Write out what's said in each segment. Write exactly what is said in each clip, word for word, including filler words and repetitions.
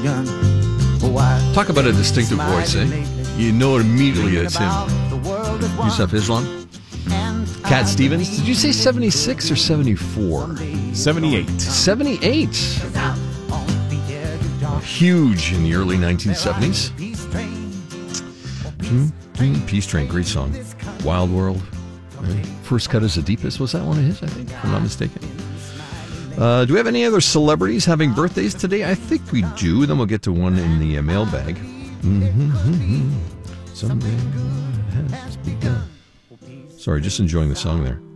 begun. Oh, I Talk about a distinctive voice, eh? You know it immediately it's him. Yusuf Islam. Cat Stevens. Did you say seventy-six or seventy-four? seventy-eight. seventy-eight. Huge in the early nineteen seventies. Peace Train, great song. Wild World. Right. First Cut is the Deepest. Was that one of his, I think, if I'm not mistaken? Uh, do we have any other celebrities having birthdays today? I think we do. Then we'll get to one in the uh, mailbag. Mm-hmm, mm-hmm. Something has begun. Sorry, just enjoying the song there.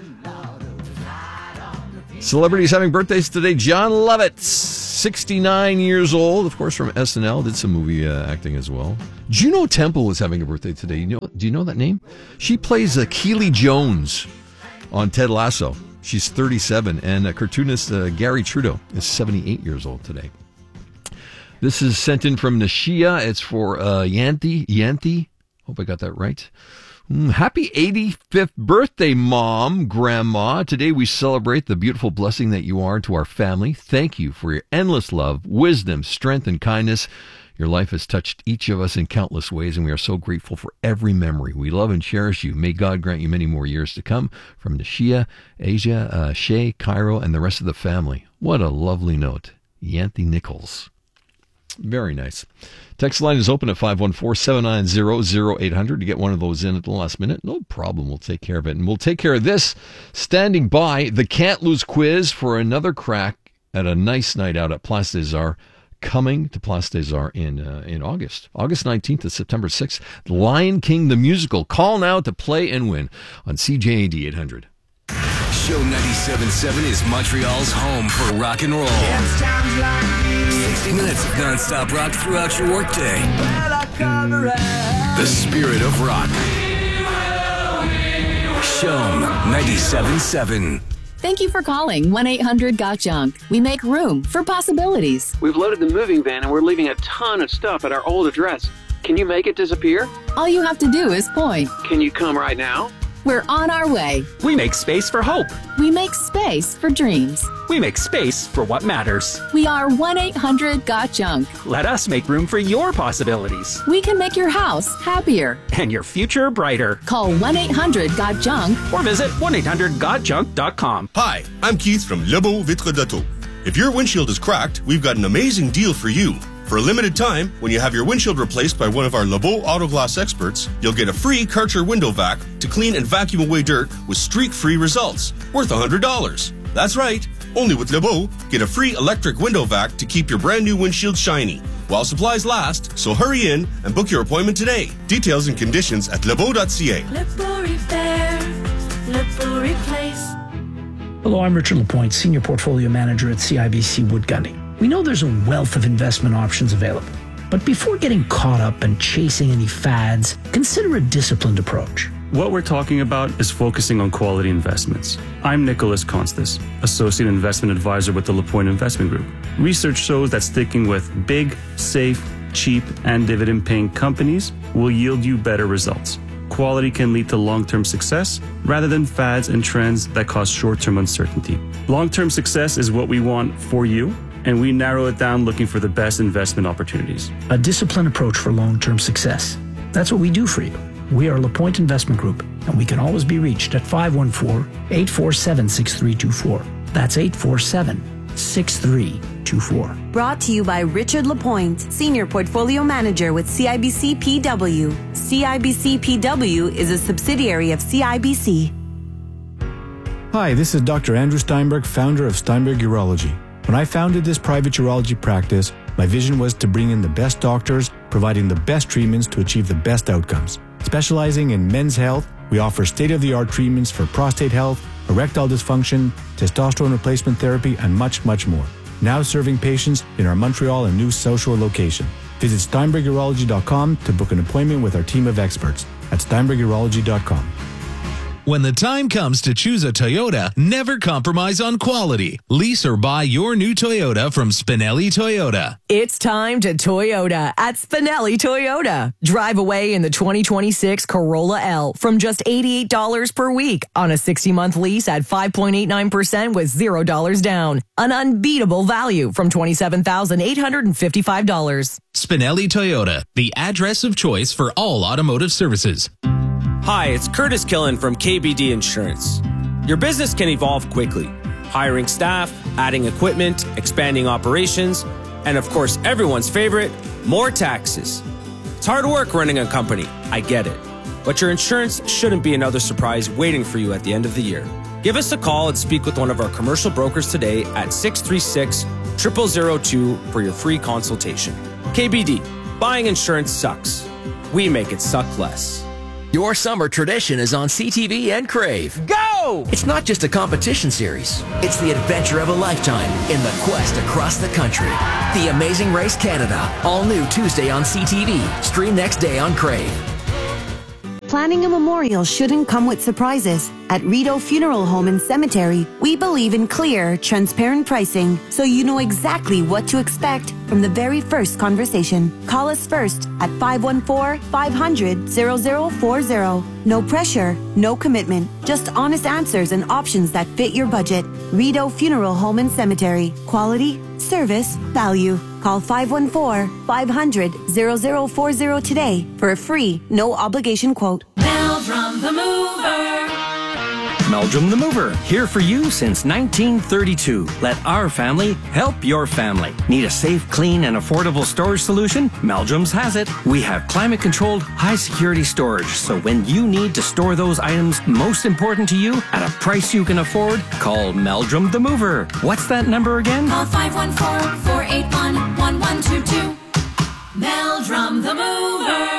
Celebrities having birthdays today. John Lovitz, sixty-nine years old, of course, from S N L. Did some movie uh, acting as well. Juno Temple is having a birthday today. You know? Do you know that name? She plays uh, Keely Jones on Ted Lasso. She's thirty-seven. And uh, cartoonist uh, Gary Trudeau is seventy-eight years old today. This is sent in from Nashia. It's for uh, Yanti. Yanti. Hope I got that right. Mm, happy eighty-fifth birthday, Mom, Grandma. Today we celebrate the beautiful blessing that you are to our family. Thank you for your endless love, wisdom, strength, and kindness. Your life has touched each of us in countless ways, and we are so grateful for every memory. We love and cherish you. May God grant you many more years to come. From Nashia, Asia, uh, Shay, Cairo, and the rest of the family. What a lovely note. Yanthi Nichols. Very nice. Text line is open at five one four, seven nine zero, zero eight hundred to get one of those in at the last minute. No problem. We'll take care of it. And we'll take care of this. Standing by, the Can't Lose quiz for another crack at a nice night out at Place des Arts. Coming to Place des Arts in, uh, in August. August nineteenth to September sixth. Lion King the Musical. Call now to play and win on C J A D eight hundred. Show ninety-seven point seven is Montreal's home for rock and roll. sixty minutes of non-stop rock throughout your workday. The spirit of rock. Show ninety-seven point seven. Thank you for calling one eight hundred got junk. We make room for possibilities. We've loaded the moving van and we're leaving a ton of stuff at our old address. Can you make it disappear? All you have to do is point. Can you come right now? We're on our way. We make space for hope. We make space for dreams. We make space for what matters. We are one eight hundred got junk. Let us make room for your possibilities. We can make your house happier. And your future brighter. Call one eight hundred got junk. Or visit one eight hundred got junk dot com. Hi, I'm Keith from Lebeau Vitre d'Auto. If your windshield is cracked, we've got an amazing deal for you. For a limited time, when you have your windshield replaced by one of our Lebeau Auto Glass experts, you'll get a free Karcher window vac to clean and vacuum away dirt with streak-free results, worth one hundred dollars. That's right. Only with Lebeau, get a free electric window vac to keep your brand new windshield shiny while supplies last, so hurry in and book your appointment today. Details and conditions at lebeau dot c a. Lebeau Repair, Lebeau Replace. Hello, I'm Richard Lapointe, Senior Portfolio Manager at C I B C Wood Gundy. We know there's a wealth of investment options available, but before getting caught up and chasing any fads, consider a disciplined approach. What we're talking about is focusing on quality investments. I'm Nicholas Constas, Associate Investment Advisor with the LaPointe Investment Group. Research shows that sticking with big, safe, cheap, and dividend-paying companies will yield you better results. Quality can lead to long-term success rather than fads and trends that cause short-term uncertainty. Long-term success is what we want for you, and we narrow it down looking for the best investment opportunities. A disciplined approach for long-term success. That's what we do for you. We are LaPointe Investment Group, and we can always be reached at five one four, eight four seven, six three two four. That's eight four seven, six three two four. Brought to you by Richard Lapointe, Senior Portfolio Manager with C I B C P W. C I B C P W is a subsidiary of C I B C. Hi, this is Doctor Andrew Steinberg, founder of Steinberg Urology. When I founded this private urology practice, my vision was to bring in the best doctors, providing the best treatments to achieve the best outcomes. Specializing in men's health, we offer state-of-the-art treatments for prostate health, erectile dysfunction, testosterone replacement therapy, and much, much more. Now serving patients in our Montreal and New South Shore location. Visit steinberg urology dot com to book an appointment with our team of experts at steinberg urology dot com. When the time comes to choose a Toyota, never compromise on quality. Lease or buy your new Toyota from Spinelli Toyota. It's time to Toyota at Spinelli Toyota. Drive away in the twenty twenty-six Corolla L from just eighty-eight dollars per week on a sixty-month lease at five point eight nine percent with zero dollars down. An unbeatable value from twenty-seven thousand eight hundred fifty-five dollars. Spinelli Toyota, the address of choice for all automotive services. Hi, it's Curtis Killen from K B D Insurance. Your business can evolve quickly. Hiring staff, adding equipment, expanding operations, and of course, everyone's favorite, more taxes. It's hard work running a company, I get it. But your insurance shouldn't be another surprise waiting for you at the end of the year. Give us a call and speak with one of our commercial brokers today at six three six, zero zero zero two for your free consultation. K B D, buying insurance sucks. We make it suck less. Your summer tradition is on C T V and Crave. Go! It's not just a competition series. It's the adventure of a lifetime in the quest across the country. The Amazing Race Canada. All new Tuesday on C T V. Stream next day on Crave. Planning a memorial shouldn't come with surprises. At Rideau Funeral Home and Cemetery, we believe in clear, transparent pricing, so you know exactly what to expect from the very first conversation. Call us first at five one four, five hundred, zero zero four zero. No pressure, no commitment, just honest answers and options that fit your budget. Rideau Funeral Home and Cemetery. Quality, service, value. Call five one four, five hundred, zero zero four zero today for a free, no obligation quote. Meldrum the Mover. Meldrum the Mover, here for you since nineteen thirty-two. Let our family help your family. Need a safe, clean, and affordable storage solution? Meldrum's has it. We have climate-controlled, high-security storage, so when you need to store those items most important to you at a price you can afford, call Meldrum the Mover. What's that number again? Call five one four, four eight one, one one two two. Meldrum the Mover.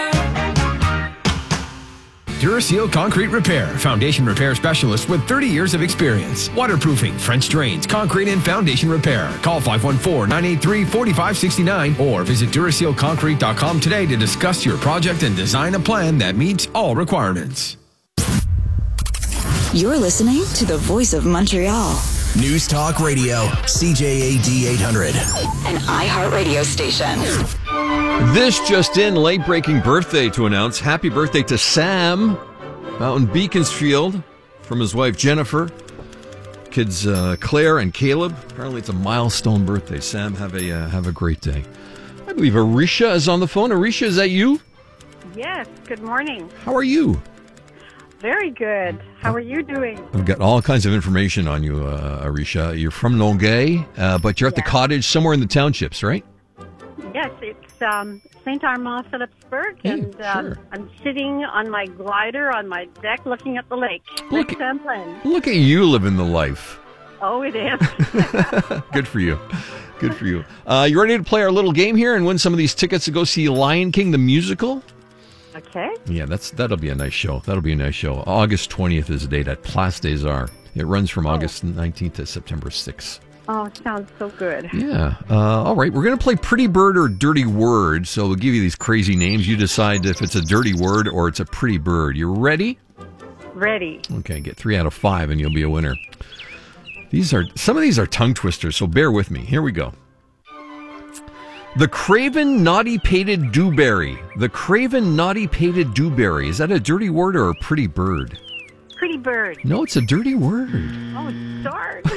Duraseal Concrete Repair, foundation repair specialist with thirty years of experience. Waterproofing, French drains, concrete and foundation repair. Call five one four, nine eight three, four five six nine or visit Duraseal Concrete dot com today to discuss your project and design a plan that meets all requirements. You're listening to the Voice of Montreal. News Talk Radio, C J A D eight hundred. An iHeartRadio station. This just in, late-breaking birthday to announce. Happy birthday to Sam out in Beaconsfield from his wife Jennifer. Kids uh, Claire and Caleb. Apparently it's a milestone birthday. Sam, have a uh, have a great day. I believe Arisha is on the phone. Arisha, is that you? Yes, good morning. How are you? Very good. How are you doing? I've got all kinds of information on you, uh, Arisha. You're from Longueuil, uh, but you're at Yeah. the cottage somewhere in the townships, right? Yes, it's um, Saint Armand Phillipsburg, Hey, and um, sure. I'm sitting on my glider on my deck looking at the lake. Look Lake Champlain. Look at you living the life. Oh, it is. Good for you. Good for you. Uh, you ready to play our little game here and win some of these tickets to go see Lion King the musical? Okay. Yeah, that's that'll be a nice show. That'll be a nice show. August twentieth is the date at Place des Arts. It runs from August nineteenth to September sixth. Oh, it sounds so good. Yeah. Uh, all right. We're going to play Pretty Bird or Dirty Word. So we'll give you these crazy names. You decide if it's a dirty word or it's a pretty bird. You ready? Ready. Okay. Get three out of five and you'll be a winner. These are some of these are tongue twisters, so bear with me. Here we go. The Craven Naughty-Pated Dewberry. The Craven Naughty-Pated Dewberry. Is that a dirty word or a pretty bird? Pretty bird. No, it's a dirty word. Oh, it's dark.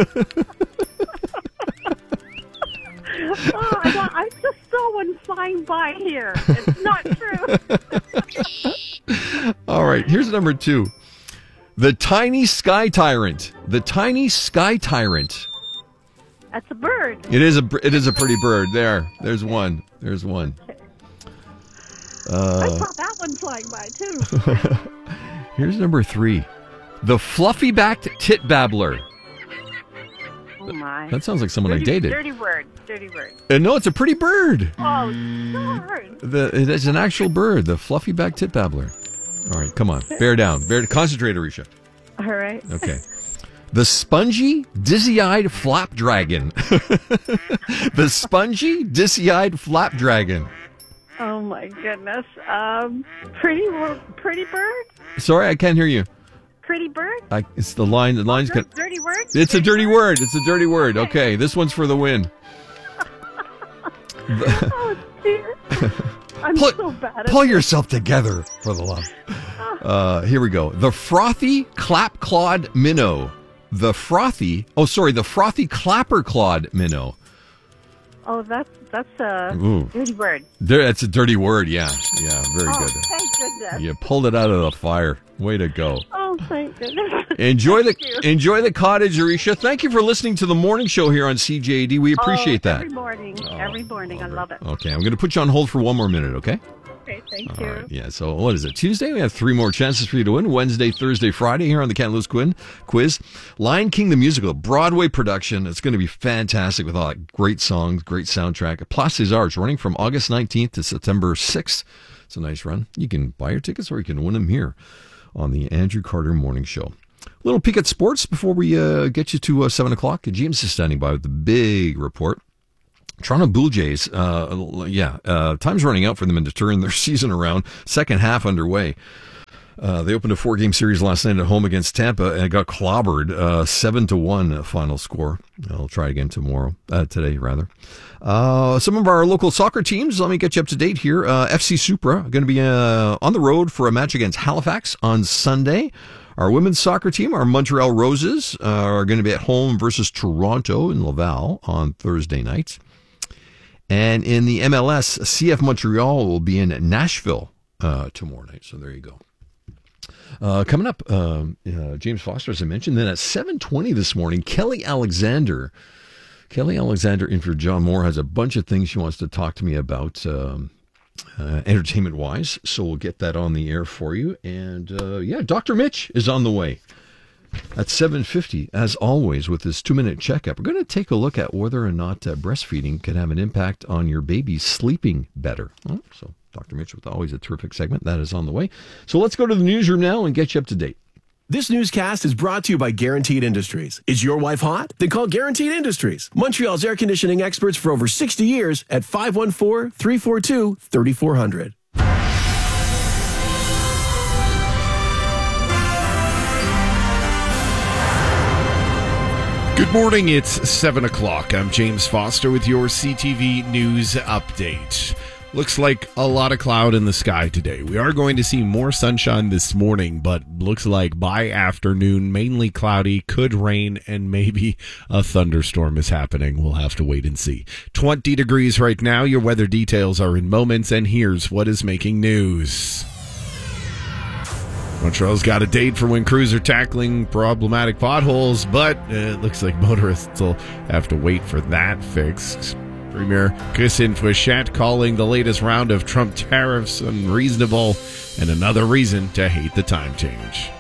oh, I, got, I just saw one flying by here. It's not true. All right, here's number two. The Tiny Sky Tyrant. The Tiny Sky Tyrant. That's a bird. It is a it is a pretty bird. There, there's one. There's one. Uh, I saw that one flying by too. Here's number three. The Fluffy-backed Tit Babbler. Oh my. That sounds like someone dirty, I dated. Dirty word. Dirty word. Uh, no, it's a pretty bird. Oh, darn. The, it is an actual bird. The Fluffy-backed Tit Babbler. All right, come on. Bear down. Bear. Concentrate, Arisha. All right. Okay. The Spongy, Dizzy-Eyed Flapdragon. The Spongy, Dizzy-Eyed Flapdragon. Oh my goodness. Um, pretty, wo- pretty bird. Sorry, I can't hear you. Pretty bird? I, it's the line. The line's Dirty, got. dirty word? It's a dirty word. It's a dirty word. Okay, this one's for the win. Oh, dear. I'm Pull, so bad at pull this. yourself together, for the love. Uh, here we go. The frothy clap clawed minnow. The frothy. Oh, sorry. The frothy clapper clawed minnow. Oh, that's that's a Ooh. dirty word. There, that's a dirty word. Yeah, yeah. Very oh, good. thank goodness. You pulled it out of the fire. Way to go. Oh, thank goodness. Enjoy the Thank you. enjoy the cottage, Arisha. Thank you for listening to the morning show here on C J A D. We appreciate oh, that. Every morning. every morning. I love it. Okay, I'm going to put you on hold for one more minute, okay? Okay, thank All you. right, yeah, so what is it? Tuesday, we have three more chances for you to win. Wednesday, Thursday, Friday here on the Can't Lose Quinn quiz. Lion King, the musical, Broadway production. It's going to be fantastic with all that great songs, great soundtrack. Place des Arts, running from August nineteenth to September sixth. It's a nice run. You can buy your tickets or you can win them here on the Andrew Carter Morning Show. Little peek at sports before we uh, get you to uh, seven o'clock. James is standing by with the big report. Toronto Blue Jays, uh, yeah, uh, time's running out for them to turn their season around. Second half underway. Uh, they opened a four-game series last night at home against Tampa and got clobbered, uh, seven to one final score. I'll try again tomorrow, uh, today rather. Uh, some of our local soccer teams, let me get you up to date here. Uh, F C Supra going to be uh, on the road for a match against Halifax on Sunday. Our women's soccer team, our Montreal Roses, uh, are going to be at home versus Toronto in Laval on Thursday night. And in the M L S, C F Montreal will be in Nashville uh, tomorrow night. So there you go. Uh, coming up, uh, uh, James Foster, as I mentioned. Then at seven twenty this morning, Kelly Alexander. Kelly Alexander in for John Moore has a bunch of things she wants to talk to me about um, uh, entertainment-wise. So we'll get that on the air for you. And, uh, yeah, Doctor Mitch is on the way at seven fifty, as always, with this two-minute checkup. We're going to take a look at whether or not uh, breastfeeding can have an impact on your baby sleeping better. Oh, so Doctor Mitch with always a terrific segment. That is on the way. So let's go to the newsroom now and get you up to date. This newscast is brought to you by Guaranteed Industries. Is your wife hot? Then call Guaranteed Industries, Montreal's air conditioning experts for over sixty years at five one four, three four two, three four zero zero. Good morning, it's seven o'clock. I'm James Foster with your C T V News Update. Looks like a lot of cloud in the sky today. We are going to see more sunshine this morning, but looks like by afternoon, mainly cloudy, could rain, and maybe a thunderstorm is happening. We'll have to wait and see. twenty degrees right now. Your weather details are in moments, and here's what is making news. Montreal's got a date for when crews are tackling problematic potholes, but it looks like motorists will have to wait for that fixed. Premier Christine Fréchette calling the latest round of Trump tariffs unreasonable and another reason to hate the time change.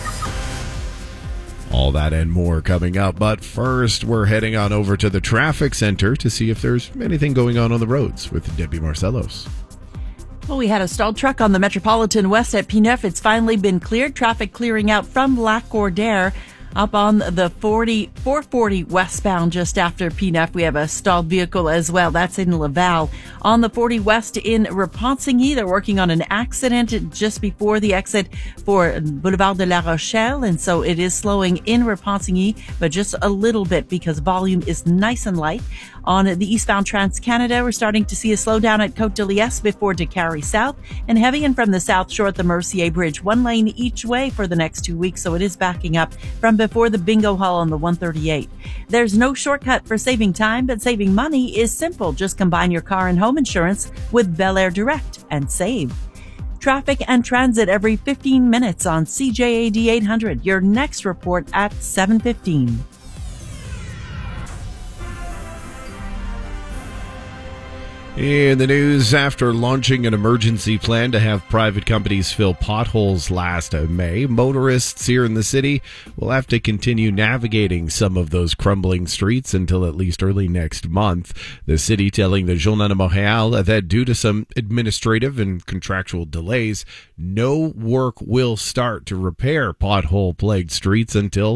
All that and more coming up, but first we're heading on over to the traffic center to see if there's anything going on on the roads with Debbie Marcellos. Well, we had a stalled truck on the Metropolitan West at P neuf. It's finally been cleared. Traffic clearing out from Lac Gordaire. Up on the forty, four forty westbound just after P neuf, we have a stalled vehicle as well. That's in Laval. On the forty west in Repentigny, they're working on an accident just before the exit for Boulevard de la Rochelle. And so it is slowing in Repentigny, but just a little bit because volume is nice and light. On the eastbound Trans-Canada, we're starting to see a slowdown at Côte de Liesse before Décarie South and heavy in from the South Shore at the Mercier Bridge. One lane each way for the next two weeks, so it is backing up from before the Bingo Hall on the one thirty-eight. There's no shortcut for saving time, but saving money is simple. Just combine your car and home insurance with Bel Air Direct and save. Traffic and transit every fifteen minutes on C J A D eight hundred. Your next report at seven fifteen. In the news, after launching an emergency plan to have private companies fill potholes last May, motorists here in the city will have to continue navigating some of those crumbling streets until at least early next month. The city telling the Journal de Montréal that due to some administrative and contractual delays, no work will start to repair pothole-plagued streets until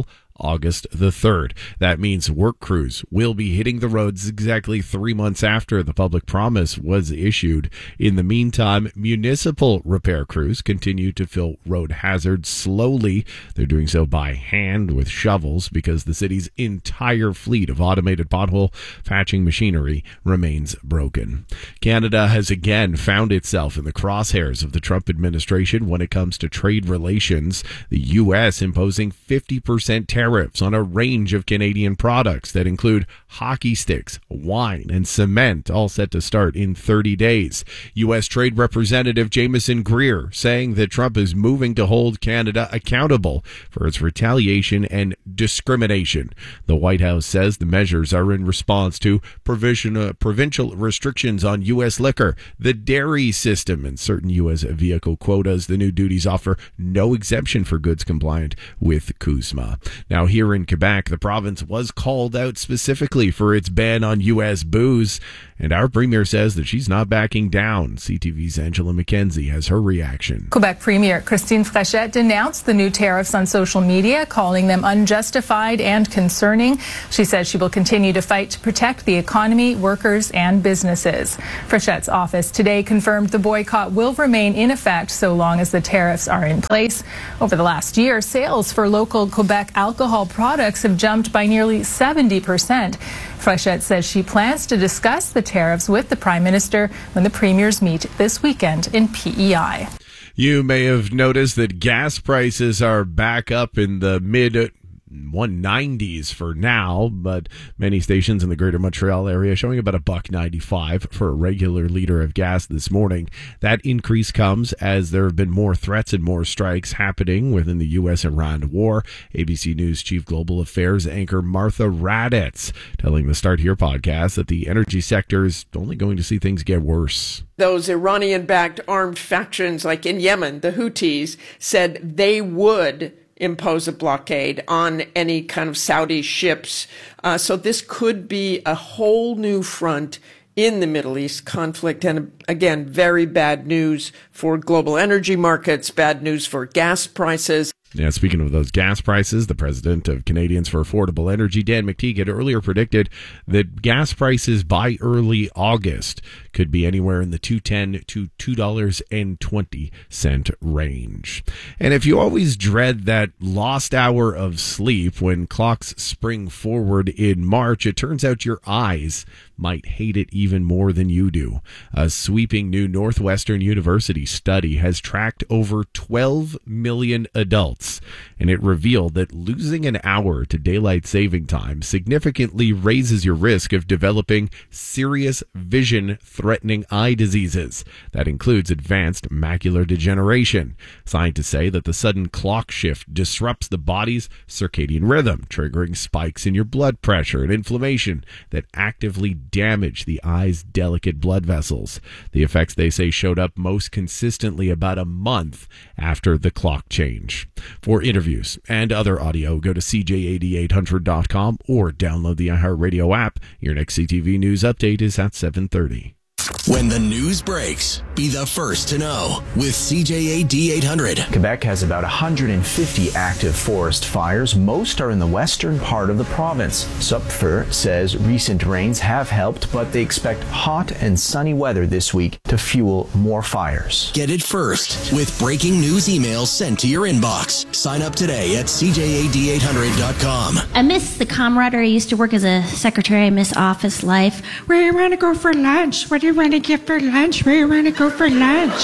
August the third. That means work crews will be hitting the roads exactly three months after the public promise was issued. In the meantime, municipal repair crews continue to fill road hazards slowly. They're doing so by hand with shovels because the city's entire fleet of automated pothole patching machinery remains broken. Canada has again found itself in the crosshairs of the Trump administration when it comes to trade relations. The U S imposing fifty percent tariffs on a range of Canadian products that include hockey sticks, wine, and cement, all set to start in thirty days. U S Trade Representative Jameson Greer saying that Trump is moving to hold Canada accountable for its retaliation and discrimination. The White House says the measures are in response to provision, uh, provincial restrictions on U S liquor, the dairy system, and certain U S vehicle quotas. The new duties offer no exemption for goods compliant with CUSMA. Now, here in Quebec, the province was called out specifically for its ban on U S booze, and our premier says that she's not backing down. C T V's Angela McKenzie has her reaction. Quebec Premier Christine Frechette denounced the new tariffs on social media, calling them unjustified and concerning. She says she will continue to fight to protect the economy, workers, and businesses. Frechette's office today confirmed the boycott will remain in effect so long as the tariffs are in place. Over the last year, sales for local Quebec alcohol products have jumped by nearly seventy percent. Frechette says she plans to discuss the tariffs with the Prime Minister when the premiers meet this weekend in P E I. You may have noticed that gas prices are back up in the mid one nineties for now, but many stations in the greater Montreal area showing about a buck ninety-five for a regular liter of gas this morning. That increase comes as there have been more threats and more strikes happening within the U S Iran war. A B C News Chief Global Affairs anchor Martha Raddatz telling the Start Here podcast that the energy sector is only going to see things get worse. Those Iranian-backed armed factions like in Yemen, the Houthis, said they would impose a blockade on any kind of Saudi ships. Uh, so this could be a whole new front in the Middle East conflict. And again, very bad news for global energy markets, bad news for gas prices. Yeah, speaking of those gas prices, the president of Canadians for Affordable Energy, Dan McTeague, had earlier predicted that gas prices by early August could be anywhere in the two dollars and ten cents to two dollars and twenty cents range. And if you always dread that lost hour of sleep when clocks spring forward in March, it turns out your eyes might hate it even more than you do. A sweeping new Northwestern University study has tracked over twelve million adults, and it revealed that losing an hour to daylight saving time significantly raises your risk of developing serious vision-threatening eye diseases. That includes advanced macular degeneration. Scientists say that the sudden clock shift disrupts the body's circadian rhythm, triggering spikes in your blood pressure and inflammation that actively damage the eye's delicate blood vessels. The effects, they say, showed up most consistently about a month after the clock change. For interviews and other audio, go to C J A D eight hundred dot com or download the iHeartRadio app. Your next C T V News update is at seven thirty. When the news breaks, be the first to know with C J A D eight hundred. Quebec has about one hundred fifty active forest fires. Most are in the western part of the province. Supfer says recent rains have helped, but they expect hot and sunny weather this week to fuel more fires. Get it first with breaking news emails sent to your inbox. Sign up today at C J A D eight hundred dot com. I miss the camaraderie. I used to work as a secretary. I miss office life. Where do you want to go for lunch? What do you want to get for lunch? Where do you want to go for lunch?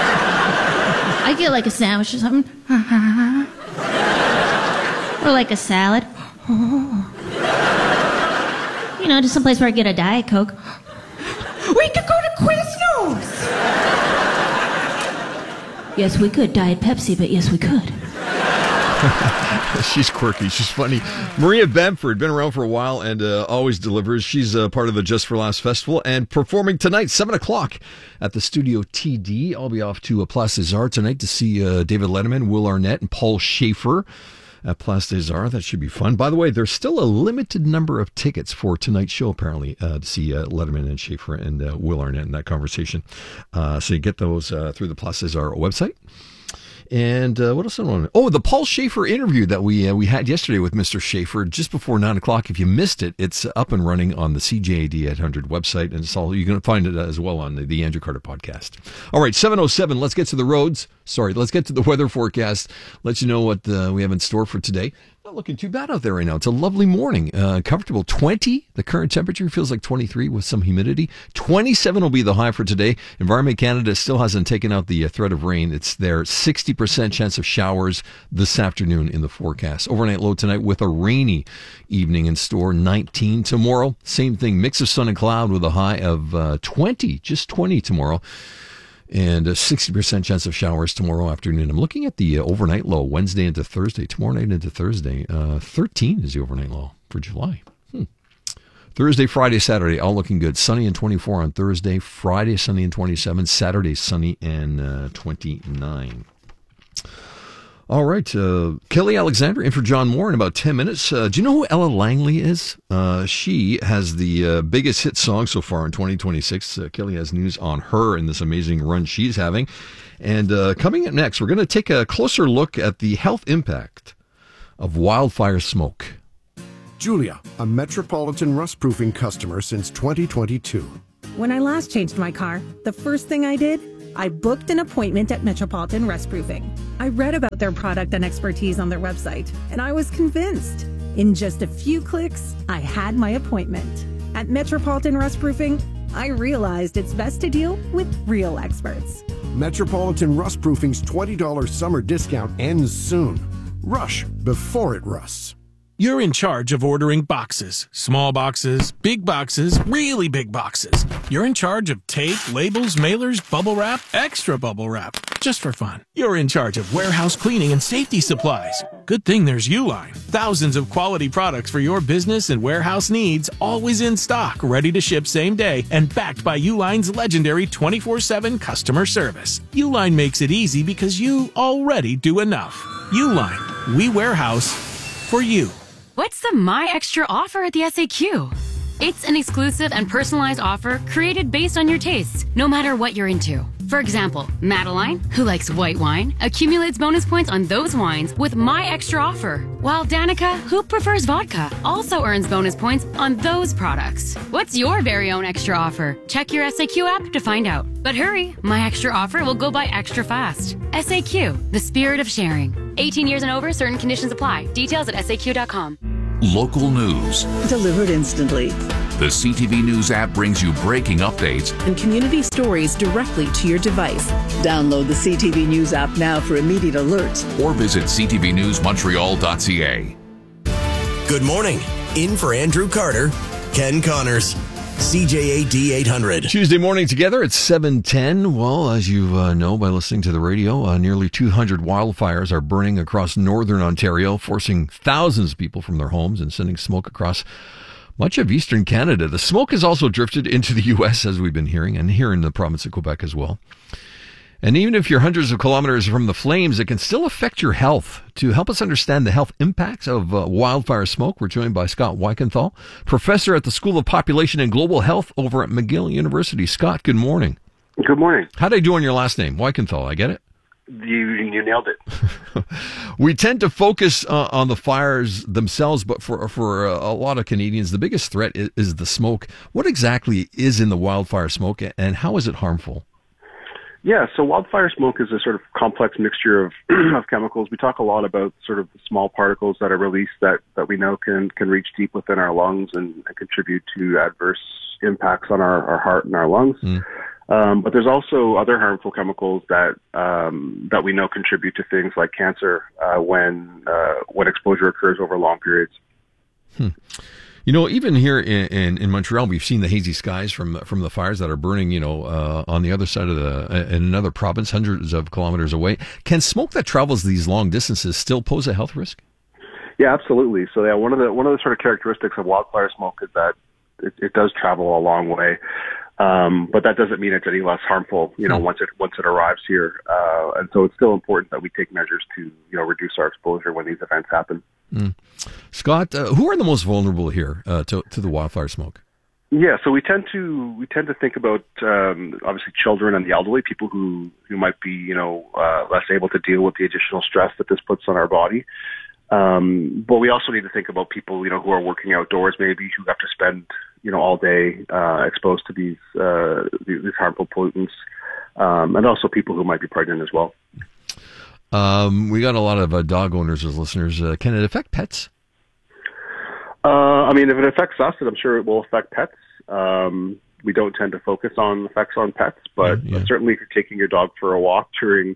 I get like a sandwich or something. Or like a salad. You know, just someplace where I get a Diet Coke. We could go to Quiznos! Yes, we could. Diet Pepsi, but yes, we could. She's quirky. She's funny. Maria Bamford, been around for a while and uh, always delivers. She's uh, part of the Just for Laughs Festival and performing tonight, seven o'clock at the Studio T D. I'll be off to uh, Place des Arts tonight to see uh, David Letterman, Will Arnett, and Paul Schaefer at Place des Arts. That should be fun. By the way, there's still a limited number of tickets for tonight's show, apparently, uh, to see uh, Letterman and Schaefer and uh, Will Arnett in that conversation. Uh, so you get those uh, through the Place des Arts website. And uh, what else I want to Oh, the Paul Schaefer interview that we uh, we had yesterday with Mister Schaefer just before nine o'clock. If you missed it, it's up and running on the C J A D eight hundred website, and it's all you can find it as well on the, the Andrew Carter podcast. All right, seven oh seven, let's get to the roads. Sorry, let's get to the weather forecast. Let you know what uh, we have in store for today. Not looking too bad out there right now. It's a lovely morning. Uh, comfortable twenty. The current temperature feels like twenty-three with some humidity. twenty-seven will be the high for today. Environment Canada still hasn't taken out the uh, threat of rain. It's their sixty percent chance of showers this afternoon in the forecast. Overnight low tonight with a rainy evening in store. nineteen tomorrow. Same thing. Mix of sun and cloud with a high of uh, twenty. Just twenty tomorrow. And a sixty percent chance of showers tomorrow afternoon. I'm looking at the uh, overnight low Wednesday into Thursday. Tomorrow night into Thursday. Uh, thirteen is the overnight low for July. Hmm. Thursday, Friday, Saturday, all looking good. Sunny and twenty-four on Thursday. Friday, sunny and twenty-seven. Saturday, sunny and uh, twenty-nine. All right. Uh, Kelly Alexander in for John Moore in about ten minutes. Uh, do you know who Ella Langley is? Uh, she has the uh, biggest hit song so far in twenty twenty-six. Uh, Kelly has news on her and this amazing run she's having. And uh, coming up next, we're going to take a closer look at the health impact of wildfire smoke. Julia, a Metropolitan rust-proofing customer since twenty twenty-two. When I last changed my car, the first thing I did, I booked an appointment at Metropolitan Rust Proofing. I read about their product and expertise on their website, and I was convinced. In just a few clicks, I had my appointment. At Metropolitan Rust Proofing, I realized it's best to deal with real experts. Metropolitan Rust Proofing's twenty dollars summer discount ends soon. Rush before it rusts. You're in charge of ordering boxes. Small boxes, big boxes, really big boxes. You're in charge of tape, labels, mailers, bubble wrap, extra bubble wrap, just for fun. You're in charge of warehouse cleaning and safety supplies. Good thing there's Uline. Thousands of quality products for your business and warehouse needs, always in stock, ready to ship same day, and backed by Uline's legendary twenty-four seven customer service. Uline makes it easy because you already do enough. Uline, we warehouse for you. What's the My Extra offer at the S A Q? It's an exclusive and personalized offer created based on your tastes, no matter what you're into. For example, Madeline, who likes white wine, accumulates bonus points on those wines with My Extra offer, while Danica, who prefers vodka, also earns bonus points on those products. What's your very own extra offer? Check your S A Q app to find out. But hurry, My Extra offer will go by extra fast. S A Q, the spirit of sharing. eighteen years and over, certain conditions apply. Details at S A Q dot com. Local news. Delivered instantly. The C T V News app brings you breaking updates and community stories directly to your device. Download the C T V News app now for immediate alerts. or visit c t v news montreal dot c a. Good morning. In for Andrew Carter, Ken Connors, C J A D eight hundred. Tuesday morning together at seven ten. Well, as you uh, know by listening to the radio, uh, nearly two hundred wildfires are burning across northern Ontario, forcing thousands of people from their homes and sending smoke across much of eastern Canada. The smoke has also drifted into the U S, as we've been hearing, and here in the province of Quebec as well. And even if you're hundreds of kilometers from the flames, it can still affect your health. To help us understand the health impacts of uh, wildfire smoke, we're joined by Scott Weikenthal, professor at the School of Population and Global Health over at McGill University. Scott, good morning. Good morning. How did I do on your last name? Weikenthal, I get it? You you nailed it. We tend to focus uh, on the fires themselves, but for for uh, a lot of Canadians, the biggest threat is, is the smoke. What exactly is in the wildfire smoke, and how is it harmful? Yeah, so wildfire smoke is a sort of complex mixture of of chemicals. We talk a lot about sort of the small particles that are released that, that we know can, can reach deep within our lungs and, and contribute to adverse impacts on our, our heart and our lungs. Mm. Um, but there's also other harmful chemicals that um, that we know contribute to things like cancer uh, when uh, when exposure occurs over long periods. Hmm. You know, even here in, in, in Montreal, we've seen the hazy skies from from the fires that are burning, you know, uh, on the other side of the, in another province, hundreds of kilometers away. Can smoke that travels these long distances still pose a health risk? Yeah, absolutely. So yeah, one of the one of the sort of characteristics of wildfire smoke is that it, it does travel a long way. Um, but that doesn't mean it's any less harmful, you know, once it once it arrives here. Uh, and so it's still important that we take measures to, you know, reduce our exposure when these events happen. Mm. Scott, uh, who are the most vulnerable here uh, to, to the wildfire smoke? Yeah, so we tend to we tend to think about um, obviously children and the elderly, people who, who might be you know uh, less able to deal with the additional stress that this puts on our body. Um, but we also need to think about people you know who are working outdoors, maybe who have to spend you know all day uh, exposed to these uh, these harmful pollutants, um, and also people who might be pregnant as well. Um, we got a lot of uh, dog owners as listeners. Uh, can it affect pets? Uh, I mean, if it affects us, I'm sure it will affect pets. Um, we don't tend to focus on effects on pets, but Yeah, yeah. certainly if you're taking your dog for a walk during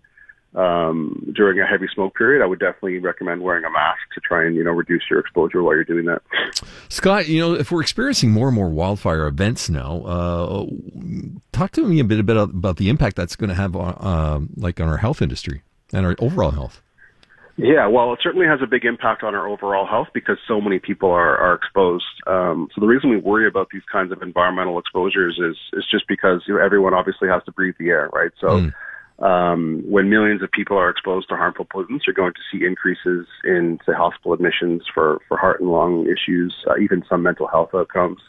um, during a heavy smoke period, I would definitely recommend wearing a mask to try and you know reduce your exposure while you're doing that. Scott, you know, if we're experiencing more and more wildfire events now, uh, talk to me a bit about, about the impact that's going to have on, uh, like on our health industry and our overall health. Yeah, well, it certainly has a big impact on our overall health because so many people are, are exposed. Um, so the reason we worry about these kinds of environmental exposures is is just because you know, everyone obviously has to breathe the air, right? So Mm. um, when millions of people are exposed to harmful pollutants, you're going to see increases in, say, hospital admissions for, for heart and lung issues, uh, even some mental health outcomes.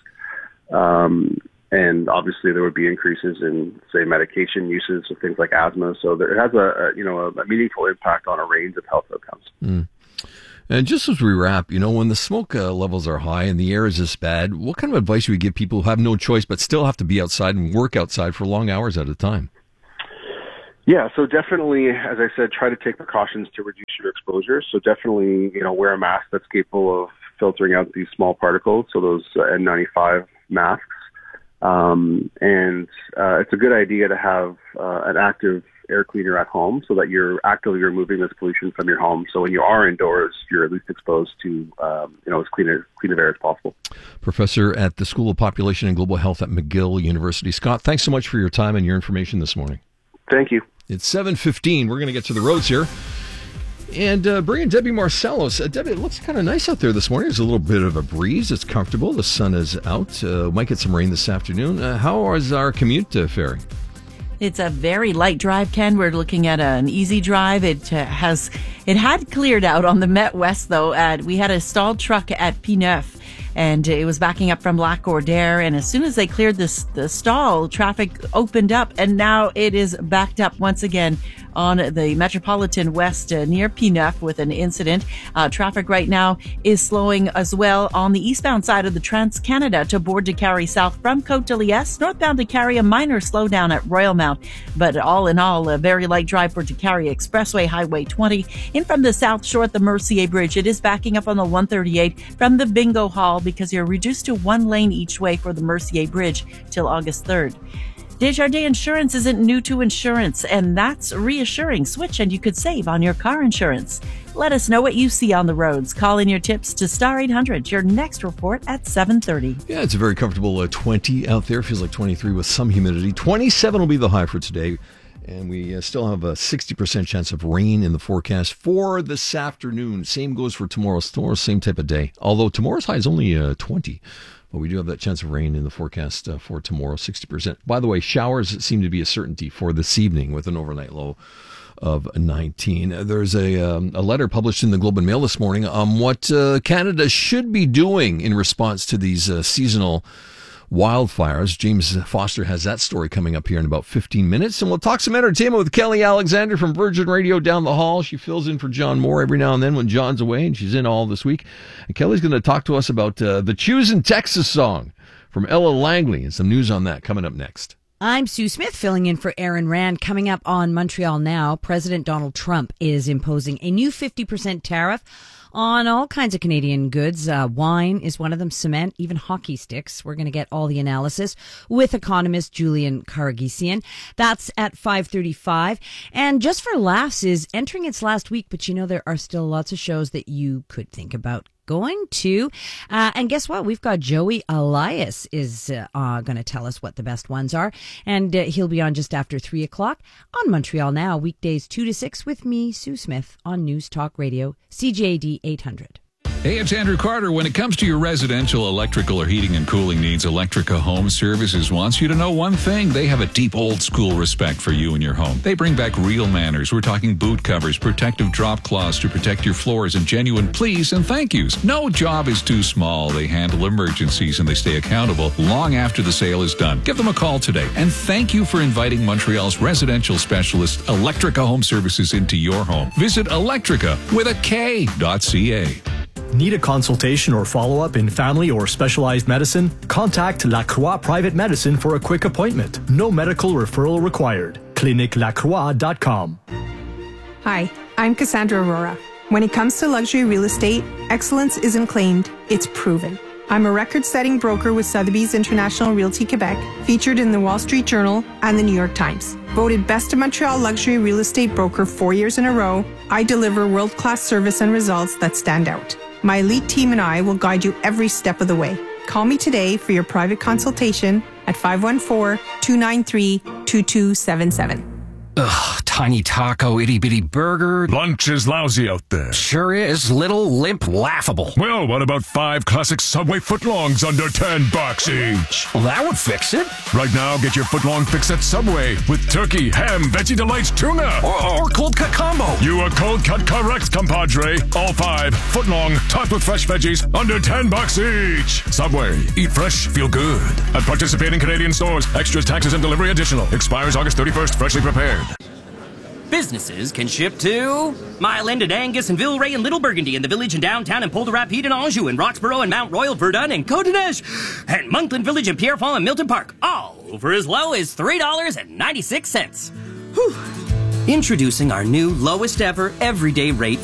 Um, and obviously there would be increases in, say, medication uses of things like asthma. So there, it has a, a you know a, a meaningful impact on a range of health outcomes. Mm. And just as we wrap, you know, when the smoke uh, levels are high and the air is this bad, what kind of advice do we give people who have no choice but still have to be outside and work outside for long hours at a time? Yeah, so definitely, as I said, try to take precautions to reduce your exposure. So definitely, you know, wear a mask that's capable of filtering out these small particles, so those uh, N ninety-five masks. Um, and uh, it's a good idea to have uh, an active air cleaner at home so that you're actively removing this pollution from your home. So when you are indoors, you're at least exposed to, um, you know, as clean, a, clean of air as possible. Professor at the School of Population and Global Health at McGill University. Scott, thanks so much for your time and your information this morning. Thank you. It's seven fifteen. We're going to get to the roads here. And uh, bring in Debbie Marcellos. Uh, Debbie, it looks kind of nice out there this morning. There's a little bit of a breeze. It's comfortable. The sun is out. Uh, might get some rain this afternoon. Uh, how is our commute uh, faring? It's a very light drive, Ken. We're looking at an easy drive. It uh, has, it had cleared out on the Met West, though. Uh, we had a stalled truck at P neuf, and it was backing up from Lac-Gordère. And as soon as they cleared this, the stall, traffic opened up, and now it is backed up once again on the Metropolitan West uh, near P neuf with an incident. Uh, traffic right now is slowing as well on the eastbound side of the Trans-Canada to Board de Carry south from Côte de Liesse. Northbound to Carry, a minor slowdown at Royal Mount, but all in all, a very light drive for to Carry Expressway, Highway twenty. In from the South Shore at the Mercier Bridge, it is backing up on the one thirty-eight from the Bingo Hall because you're reduced to one lane each way for the Mercier Bridge till August third. Desjardins Insurance isn't new to insurance, and that's reassuring. Switch and you could save on your car insurance. Let us know what you see on the roads. Call in your tips to star eight hundred. Your next report at seven thirty. Yeah, it's a very comfortable uh, twenty out there. Feels like twenty-three with some humidity. twenty-seven will be the high for today. And we uh, still have a sixty percent chance of rain in the forecast for this afternoon. Same goes for tomorrow. Tomorrow's same type of day. Although tomorrow's high is only uh, twenty. But we do have that chance of rain in the forecast uh, for tomorrow, sixty percent. By the way, showers seem to be a certainty for this evening with an overnight low of nineteen. There's a, um, a letter published in the Globe and Mail this morning on what uh, Canada should be doing in response to these uh, seasonal wildfires. James Foster has that story coming up here in about fifteen minutes. And we'll talk some entertainment with Kelly Alexander from Virgin Radio down the hall. She fills in for John Moore every now and then when John's away, and she's in all this week. And Kelly's going to talk to us about uh, the Choosing Texas song from Ella Langley and some news on that coming up next. I'm Sue Smith filling in for Aaron Rand. Coming up on Montreal Now, President Donald Trump is imposing a new fifty percent tariff on all kinds of Canadian goods. Uh, wine is one of them, cement, even hockey sticks. We're going to get all the analysis with economist Julian Karagisian. That's at five thirty-five. And Just for Laughs is entering its last week, but you know there are still lots of shows that you could think about going to. Uh, and guess what? We've got Joey Elias is uh, uh, going to tell us what the best ones are. And uh, he'll be on just after three o'clock on Montreal Now, weekdays two to six with me, Sue Smith, on News Talk Radio, C J A D eight hundred. Hey, it's Andrew Carter. When it comes to your residential electrical or heating and cooling needs, Electrica Home Services wants you to know one thing. They have a deep old school respect for you and your home. They bring back real manners. We're talking boot covers, protective drop cloths to protect your floors, and genuine please and thank yous. No job is too small. They handle emergencies and they stay accountable long after the sale is done. Give them a call today. And thank you for inviting Montreal's residential specialist, Electrica Home Services, into your home. Visit Electrica with a K dot C A. Need a consultation or follow-up in family or specialized medicine? Contact La Croix Private Medicine for a quick appointment. No medical referral required. clinique lacroix dot com. Hi, I'm Cassandra Aurora. When it comes to luxury real estate, excellence isn't claimed, it's proven. I'm a record-setting broker with Sotheby's International Realty Quebec, featured in the Wall Street Journal and the New York Times. Voted Best of Montreal Luxury Real Estate Broker four years in a row, I deliver world-class service and results that stand out. My elite team and I will guide you every step of the way. Call me today for your private consultation at five one four, two nine three, two two seven seven. Ugh, tiny taco, itty bitty burger. Lunch is lousy out there. Sure is. Little, limp, laughable. Well, what about five classic Subway footlongs under ten bucks each? Well, that would fix it. Right now, get your footlong fix at Subway with turkey, ham, Veggie Delights, tuna. Or, or cold cut combo. You are cold cut correct, compadre. All five footlong, topped with fresh veggies, under ten bucks each. Subway. Eat fresh, feel good. At participating Canadian stores. Extras, taxes, and delivery additional. Expires August thirty-first. Freshly prepared. Businesses can ship to Mile End and Angus and Villeray and Little Burgundy and the Village and Downtown and Polder Rapide and Anjou and Roxborough and Mount Royal, Verdun and Côte-des-Neiges and Monkland Village and Pierrefonds and Milton Park, all for as low as three dollars and ninety-six cents. Whew. Introducing our new lowest ever everyday rate